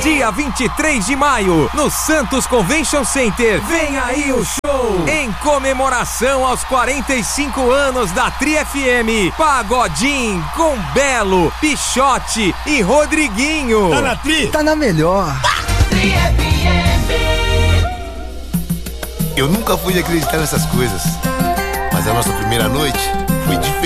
Dia 23 de maio, no Santos Convention Center. Vem aí o show! Em comemoração aos 45 anos da Tri FM. Pagodinho com Belo, Pichote e Rodriguinho. Tá na Tri? Tá na melhor. Tri FM. Eu nunca fui acreditar nessas coisas, mas a nossa primeira noite foi diferente.